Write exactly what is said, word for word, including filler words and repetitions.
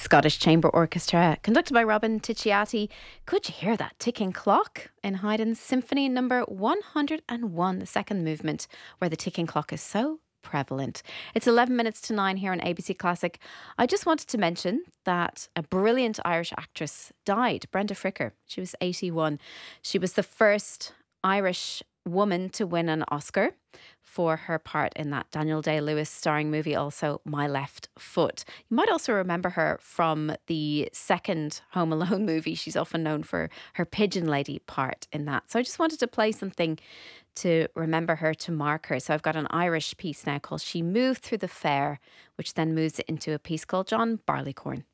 Scottish Chamber Orchestra, conducted by Robin Ticciati. Could you hear that ticking clock in Haydn's Symphony number one hundred one, the second movement, where the ticking clock is so prevalent? It's eleven minutes to nine here on A B C Classic. I just wanted to mention that a brilliant Irish actress died, Brenda Fricker. She was eighty-one. She was the first Irish woman to win an Oscar for her part in that Daniel Day-Lewis starring movie, also My Left Foot. You might also remember her from the second Home Alone movie. She's often known for her Pigeon Lady part in that. So I just wanted to play something to remember her, to mark her. So I've got an Irish piece now called She Moved Through the Fair, which then moves it into a piece called John Barleycorn.